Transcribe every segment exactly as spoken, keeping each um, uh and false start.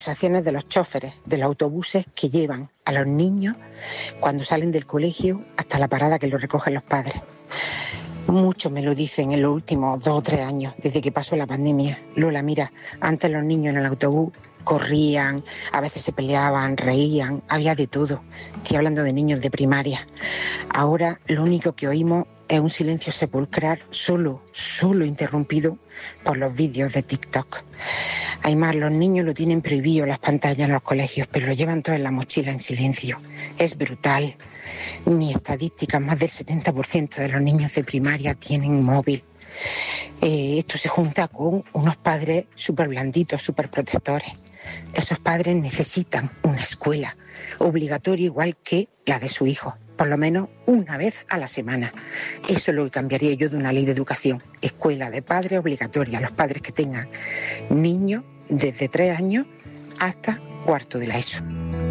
Conversaciones de los choferes, de los autobuses que llevan a los niños cuando salen del colegio hasta la parada que los recogen los padres. Muchos me lo dicen en los últimos dos o tres años, desde que pasó la pandemia. Lola, mira, antes los niños en el autobús corrían, a veces se peleaban, reían, había de todo. Estoy hablando de niños de primaria. Ahora lo único que oímos es un silencio sepulcral, solo, solo interrumpido por los vídeos de TikTok. Además, los niños lo tienen prohibido las pantallas en los colegios, pero lo llevan todo en la mochila en silencio. Es brutal. Mi estadística, más del setenta por ciento de los niños de primaria tienen móvil. Eh, esto se junta con unos padres súper blanditos, súper protectores. Esos padres necesitan una escuela obligatoria igual que la de su hijo, por lo menos una vez a la semana. Eso es lo que cambiaría yo de una ley de educación. Escuela de padres obligatoria, los padres que tengan niños desde tres años hasta cuarto de la ESO.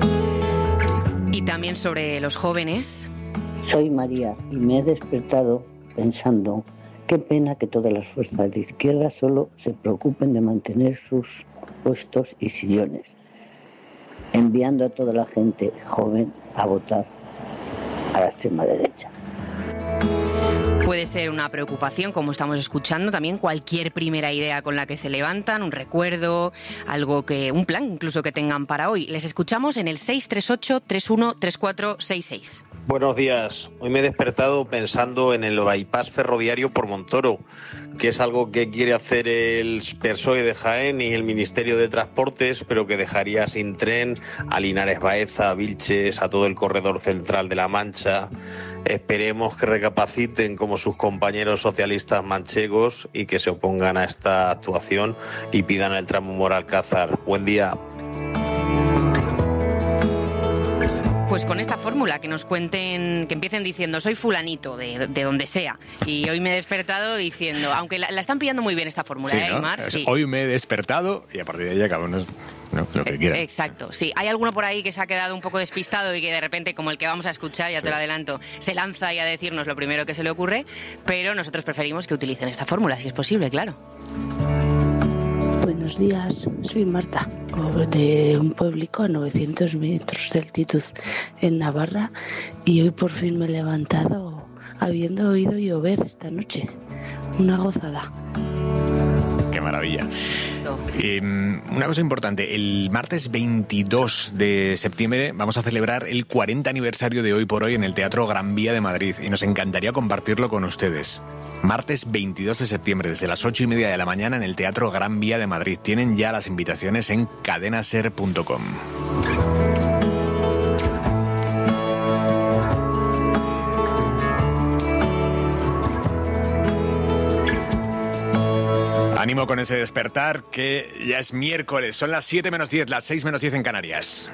Y también sobre los jóvenes. Soy María y me he despertado pensando qué pena que todas las fuerzas de izquierda solo se preocupen de mantener sus puestos y sillones, enviando a toda la gente joven a votar a la extrema derecha. Puede ser una preocupación, como estamos escuchando, también cualquier primera idea con la que se levantan, un recuerdo, algo que, un plan incluso que tengan para hoy. Les escuchamos en el seis tres ocho, tres uno tres cuatro seis seis. Buenos días. Hoy me he despertado pensando en el bypass ferroviario por Montoro, que es algo que quiere hacer el P S O E de Jaén y el Ministerio de Transportes, pero que dejaría sin tren a Linares Baeza, a Vilches, a todo el corredor central de La Mancha. Esperemos que recapaciten como sus compañeros socialistas manchegos y que se opongan a esta actuación y pidan el tramo Moralcázar. Buen día. Pues con esta fórmula, que nos cuenten, que empiecen diciendo soy fulanito, de, de donde sea. Y hoy me he despertado diciendo, aunque la, la están pillando muy bien esta fórmula, sí, ¿eh, ¿no? Aymar? Sí. Hoy me he despertado y a partir de ahí cada uno es no, lo que quiera. Exacto, sí. Hay alguno por ahí que se ha quedado un poco despistado y que de repente, como el que vamos a escuchar, ya sí. te lo adelanto, se lanza ahí a decirnos lo primero que se le ocurre, pero nosotros preferimos que utilicen esta fórmula, si es posible, claro. Buenos días, soy Marta, de un pueblico a novecientos metros de altitud en Navarra, y hoy por fin me he levantado habiendo oído llover esta noche. Una gozada. ¡Qué maravilla! Eh, una cosa importante, el martes veintidós de septiembre vamos a celebrar el cuarenta aniversario de Hoy por Hoy en el Teatro Gran Vía de Madrid y nos encantaría compartirlo con ustedes. Martes veintidós de septiembre, desde las ocho y media de la mañana en el Teatro Gran Vía de Madrid. Tienen ya las invitaciones en cadenaser punto com. Ánimo con ese despertar, que ya es miércoles. Son las siete menos diez, las seis menos diez en Canarias.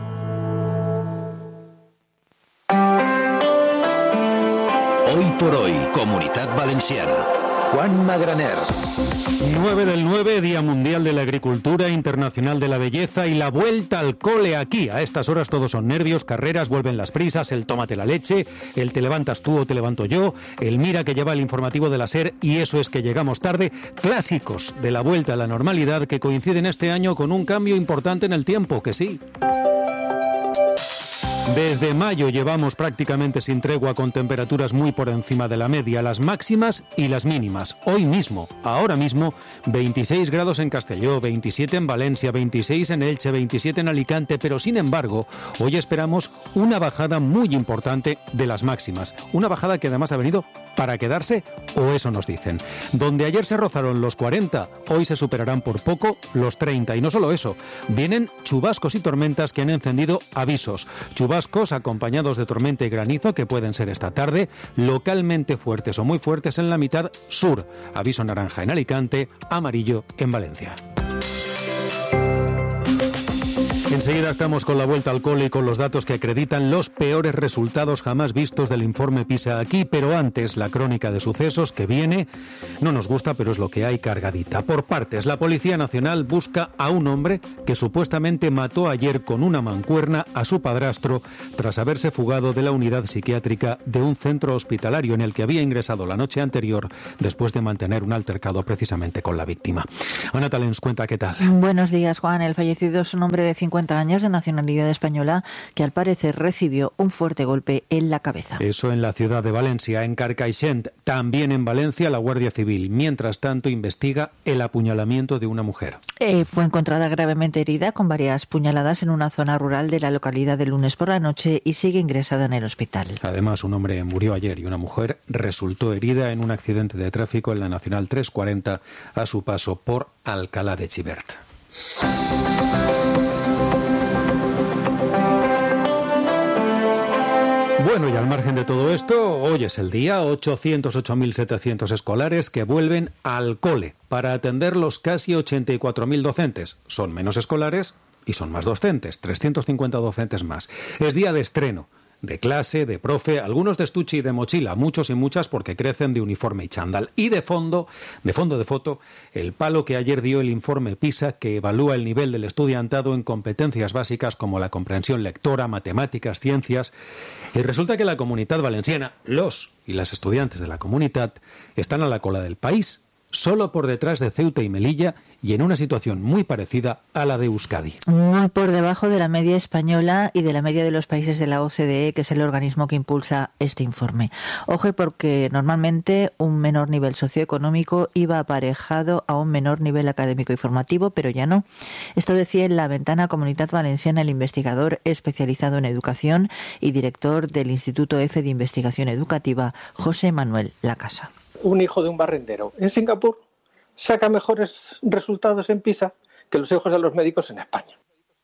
Hoy por Hoy, Comunitat Valenciana. Juan Magraner. nueve del nueve, Día Mundial de la Agricultura, Internacional de la Belleza y la vuelta al cole aquí. A estas horas todos son nervios, carreras, vuelven las prisas, el tómate la leche, el te levantas tú o te levanto yo, el mira que lleva el informativo de la SER y eso es que llegamos tarde. Clásicos de la vuelta a la normalidad que coinciden este año con un cambio importante en el tiempo, que sí. Desde mayo llevamos prácticamente sin tregua con temperaturas muy por encima de la media, las máximas y las mínimas. Hoy mismo, ahora mismo, veintiséis grados en Castelló, veintisiete en Valencia, veintiséis en Elche, veintisiete en Alicante, pero sin embargo, hoy esperamos una bajada muy importante de las máximas. Una bajada que además ha venido para quedarse, o eso nos dicen. Donde ayer se rozaron los cuarenta, hoy se superarán por poco los treinta. Y no solo eso, vienen chubascos y tormentas que han encendido avisos. Chubascos acompañados de tormenta y granizo que pueden ser esta tarde, localmente fuertes o muy fuertes en la mitad sur. Aviso naranja en Alicante, amarillo en Valencia. Enseguida estamos con la vuelta al cole y con los datos que acreditan los peores resultados jamás vistos del informe PISA aquí, pero antes la crónica de sucesos que viene, no nos gusta, pero es lo que hay, cargadita. Por partes, la Policía Nacional busca a un hombre que supuestamente mató ayer con una mancuerna a su padrastro tras haberse fugado de la unidad psiquiátrica de un centro hospitalario en el que había ingresado la noche anterior después de mantener un altercado precisamente con la víctima. Ana Talens, cuenta qué tal. Buenos días, Juan. El fallecido es un hombre de cincuenta años de nacionalidad española que al parecer recibió un fuerte golpe en la cabeza. Eso en la ciudad de Valencia, en Carcaixent. También en Valencia la Guardia Civil, mientras tanto, investiga el apuñalamiento de una mujer. Eh, fue encontrada gravemente herida con varias puñaladas en una zona rural de la localidad el lunes por la noche y sigue ingresada en el hospital. Además, un hombre murió ayer y una mujer resultó herida en un accidente de tráfico en la Nacional trescientos cuarenta a su paso por Alcalá de Xivert. Bueno, y al margen de todo esto, hoy es el día, ochocientos ocho mil setecientos escolares que vuelven al cole para atender los casi ochenta y cuatro mil docentes. Son menos escolares y son más docentes, trescientos cincuenta docentes más. Es día de estreno, de clase, de profe, algunos de estuche y de mochila, muchos y muchas porque crecen de uniforme y chándal. Y de fondo, de fondo de foto, el palo que ayer dio el informe PISA que evalúa el nivel del estudiantado en competencias básicas como la comprensión lectora, matemáticas, ciencias. Y resulta que la Comunitat Valenciana, los y las estudiantes de la Comunitat, están a la cola del país, solo por detrás de Ceuta y Melilla y en una situación muy parecida a la de Euskadi. Muy por debajo de la media española y de la media de los países de la O C D E, que es el organismo que impulsa este informe. Ojo, porque normalmente un menor nivel socioeconómico iba aparejado a un menor nivel académico y formativo, pero ya no. Esto decía en La Ventana Comunitat Valenciana el investigador especializado en educación y director del Instituto F de Investigación Educativa, José Manuel Lacasa. Un hijo de un barrendero en Singapur saca mejores resultados en PISA que los hijos de los médicos en España.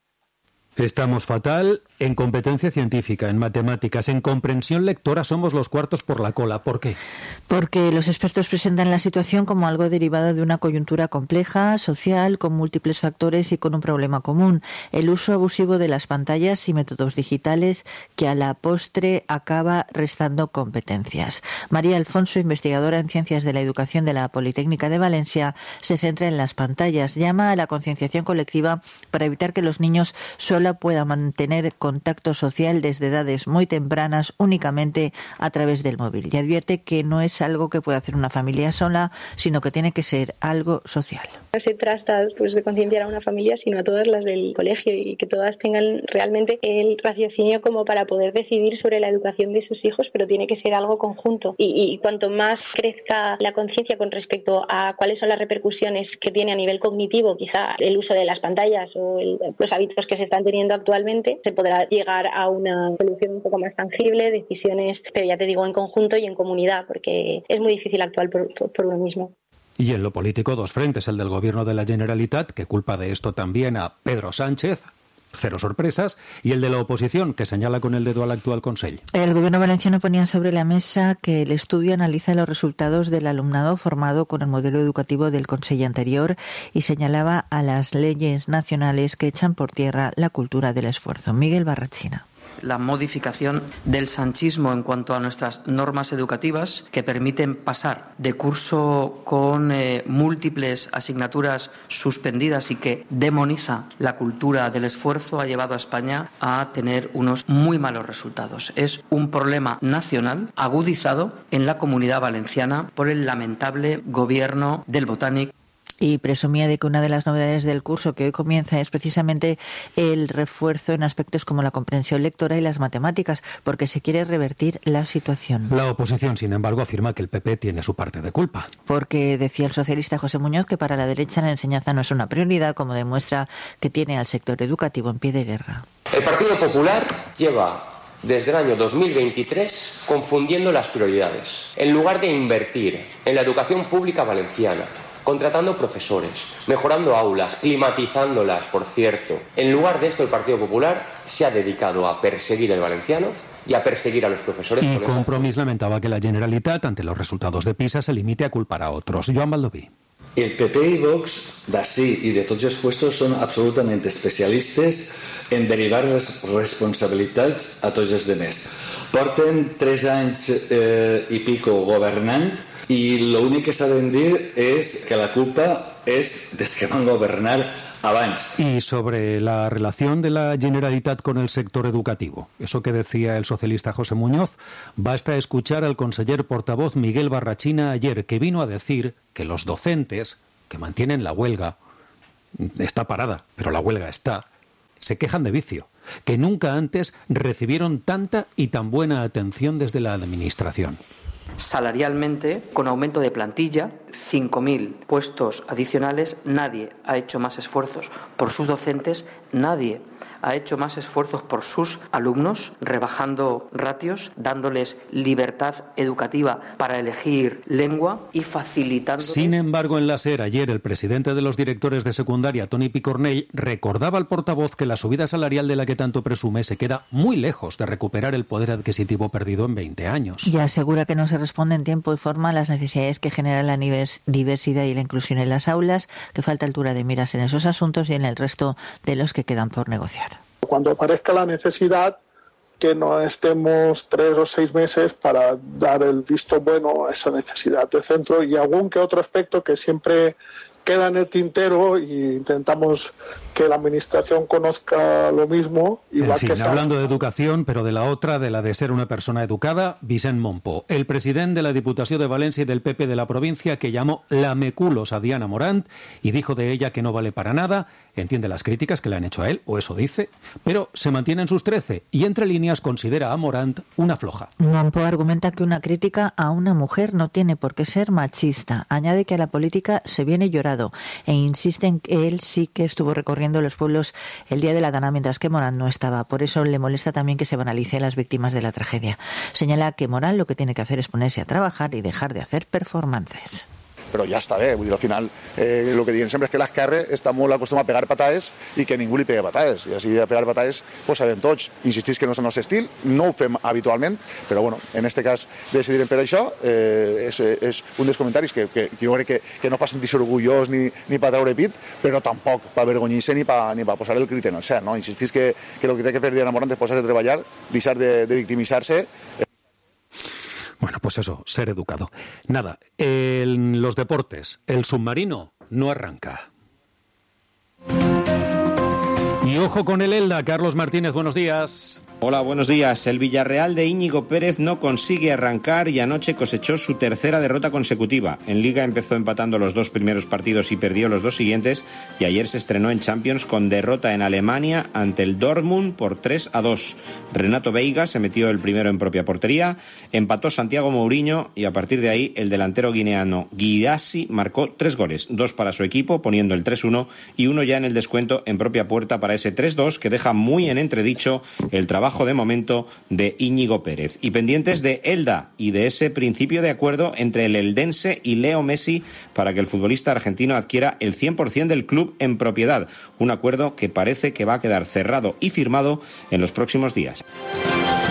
Estamos fatal en competencia científica, en matemáticas, en comprensión lectora somos los cuartos por la cola. ¿Por qué? Porque los expertos presentan la situación como algo derivado de una coyuntura compleja, social, con múltiples factores y con un problema común: el uso abusivo de las pantallas y métodos digitales que a la postre acaba restando competencias. María Alfonso, investigadora en Ciencias de la Educación de la Politécnica de Valencia, se centra en las pantallas. Llama a la concienciación colectiva para evitar que los niños solo pueda mantener contacto social desde edades muy tempranas únicamente a través del móvil, y advierte que no es algo que pueda hacer una familia sola, sino que tiene que ser algo social. No se trata pues, de concienciar a una familia, sino a todas las del colegio, y que todas tengan realmente el raciocinio como para poder decidir sobre la educación de sus hijos, pero tiene que ser algo conjunto. Y, y cuanto más crezca la conciencia con respecto a cuáles son las repercusiones que tiene a nivel cognitivo, quizá el uso de las pantallas o el, los hábitos que se están teniendo actualmente, se podrá llegar a una solución un poco más tangible, decisiones, pero ya te digo, en conjunto y en comunidad, porque es muy difícil actuar por, por uno mismo. Y en lo político, dos frentes: el del gobierno de la Generalitat, que culpa de esto también a Pedro Sánchez, cero sorpresas, y el de la oposición, que señala con el dedo al actual Consell. El gobierno valenciano ponía sobre la mesa que el estudio analiza los resultados del alumnado formado con el modelo educativo del Consell anterior y señalaba a las leyes nacionales que echan por tierra la cultura del esfuerzo. Miguel Barrachina. La modificación del sanchismo en cuanto a nuestras normas educativas, que permiten pasar de curso con eh, múltiples asignaturas suspendidas y que demoniza la cultura del esfuerzo, ha llevado a España a tener unos muy malos resultados. Es un problema nacional agudizado en la Comunidad Valenciana por el lamentable gobierno del Botánic. Y presumía de que una de las novedades del curso que hoy comienza es precisamente el refuerzo en aspectos como la comprensión lectora y las matemáticas, porque se quiere revertir la situación. La oposición, sin embargo, afirma que el P P tiene su parte de culpa. Porque decía el socialista José Muñoz que para la derecha la enseñanza no es una prioridad, como demuestra que tiene al sector educativo en pie de guerra. El Partido Popular lleva desde el año dos mil veintitrés confundiendo las prioridades. En lugar de invertir en la educación pública valenciana, contratando profesores, mejorando aulas, climatizándolas, por cierto. En lugar de esto, el Partido Popular se ha dedicado a perseguir el valenciano y a perseguir a los profesores. Y Compromís lamentaba que la Generalitat, ante los resultados de PISA, se limite a culpar a otros. Joan Baldoví. El P P y Vox d'ací y de tots els puestos son absolutamente especialistes en derivar les responsabilitats a tots els demés. Porten tres anys eh, y pico governant y lo único que saben dir es que la culpa es dels que van governar abans. Y sobre la relación de la Generalitat con el sector educativo, eso que decía el socialista José Muñoz, basta escuchar al conseller portavoz Miguel Barrachina ayer, que vino a decir que los docentes que mantienen la huelga, está parada, pero la huelga está, se quejan de vicio, que nunca antes recibieron tanta y tan buena atención desde la administración. Salarialmente, con aumento de plantilla, cinco mil puestos adicionales, nadie ha hecho más esfuerzos por sus docentes, nadie ha hecho más esfuerzos por sus alumnos, rebajando ratios, dándoles libertad educativa para elegir lengua y facilitando. Sin embargo, en la SER ayer el presidente de los directores de secundaria, Toni Picornell, recordaba al portavoz que la subida salarial de la que tanto presume se queda muy lejos de recuperar el poder adquisitivo perdido en veinte años. Y asegura que no se responde en tiempo y forma a las necesidades que genera la diversidad y la inclusión en las aulas, que falta altura de miras en esos asuntos y en el resto de los que quedan por negociar. Cuando aparezca la necesidad, que no estemos tres o seis meses para dar el visto bueno a esa necesidad de centro, y algún que otro aspecto que siempre queda en el tintero y intentamos que la administración conozca lo mismo. Igual en fin, que hablando de educación, pero de la otra, de la de ser una persona educada, Vicent Montpó, el presidente de la Diputación de Valencia y del P P de la provincia, que llamó lameculos a Diana Morant y dijo de ella que no vale para nada, entiende las críticas que le han hecho a él, o eso dice, pero se mantiene en sus trece y entre líneas considera a Morant una floja. Montpó argumenta que una crítica a una mujer no tiene por qué ser machista. Añade que a la política se viene llorado e insiste en que él sí que estuvo recorriendo los pueblos el día de la Dana, mientras que Morant no estaba. Por eso le molesta también que se banalice a las víctimas de la tragedia. Señala que Morant lo que tiene que hacer es ponerse a trabajar y dejar de hacer performances. Però ja està bé, vull dir, al final eh, el que diuen sempre és que l'esquerra està molt acostumat a pegar patades i que ningú li pega patades, i així de pegar patades pues sabem tots. Insistís que no és el nostre estil, no ho fem habitualment, però bueno, en este cas decidirem per això, eh, és, és un dels comentaris que, que, que jo crec que, que no pa sentir-se orgullós ni, ni pa treure pit, però tampoc pa avergonyir-se ni pa, ni pa posar el crit en el cel, no? Insistís que, que el que té que fer Diana Morant és posar-se a treballar, deixar de, de victimitzar-se. Bueno, pues eso, ser educado. Nada, en los deportes, el submarino no arranca. Y ojo con el Elda, Carlos Martínez, buenos días. Hola, buenos días. El Villarreal de Íñigo Pérez no consigue arrancar y anoche cosechó su tercera derrota consecutiva. En Liga empezó empatando los dos primeros partidos y perdió los dos siguientes, y ayer se estrenó en Champions con derrota en Alemania ante el Dortmund por tres a dos. Renato Veiga se metió el primero en propia portería, empató Santiago Mourinho y a partir de ahí el delantero guineano Guirassy marcó tres goles, dos para su equipo poniendo el tres uno y uno ya en el descuento en propia puerta para ese tres dos que deja muy en entredicho el trabajo de momento de Íñigo Pérez. Y pendientes de Elda y de ese principio de acuerdo entre el eldense y Leo Messi para que el futbolista argentino adquiera el cien por ciento del club en propiedad. Un acuerdo que parece que va a quedar cerrado y firmado en los próximos días.